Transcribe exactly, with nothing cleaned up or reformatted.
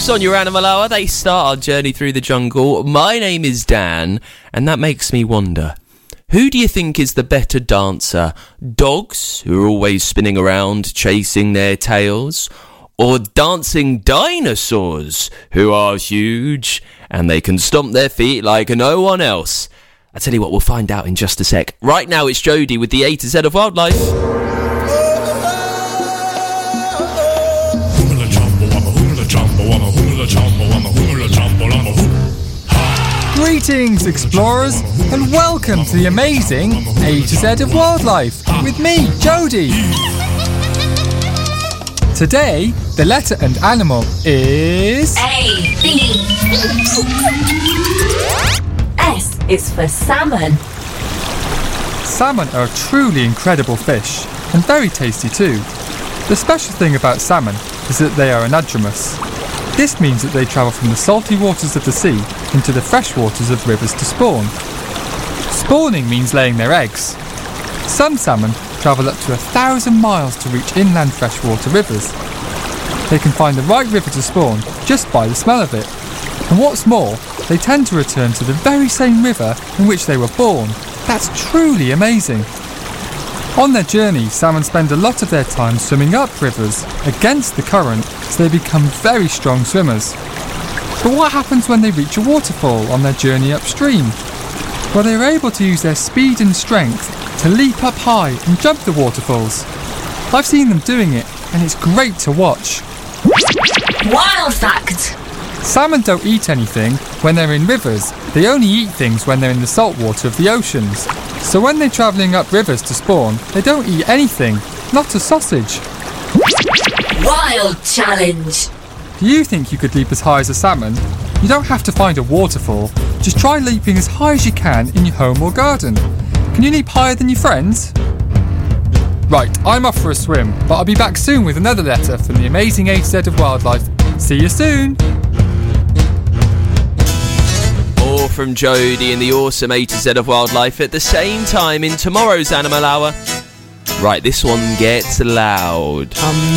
Giraffes on your Animal Hour. They start our journey through the jungle. My name is Dan, and that makes me wonder, who do you think is the better dancer? Dogs, who are always spinning around chasing their tails? Or dancing dinosaurs, who are huge and they can stomp their feet like no one else? I tell you what, we'll find out in just a sec. Right now it's Jody with the A to Z of wildlife. Greetings, explorers, and welcome to the amazing A to Z of wildlife with me, Jody. Today, the letter and animal is A, B. S is for salmon. Salmon are a truly incredible fish, and very tasty too. The special thing about salmon is that they are anadromous. This means that they travel from the salty waters of the sea into the fresh waters of rivers to spawn. Spawning means laying their eggs. Some salmon travel up to a thousand miles to reach inland freshwater rivers. They can find the right river to spawn just by the smell of it. And what's more, they tend to return to the very same river in which they were born. That's truly amazing. On their journey, salmon spend a lot of their time swimming up rivers against the current, so they become very strong swimmers. But what happens when they reach a waterfall on their journey upstream? Well, they are able to use their speed and strength to leap up high and jump the waterfalls. I've seen them doing it, and it's great to watch. Wild fact! Salmon don't eat anything when they're in rivers. They only eat things when they're in the salt water of the oceans. So when they're travelling up rivers to spawn, they don't eat anything, not a sausage. Wild challenge! Do you think you could leap as high as a salmon? You don't have to find a waterfall. Just try leaping as high as you can in your home or garden. Can you leap higher than your friends? Right, I'm off for a swim, but I'll be back soon with another letter from the amazing A to Z of wildlife. See you soon! More from Jody and the awesome A to Z of wildlife at the same time in tomorrow's Animal Hour. Right, this one gets loud. Um,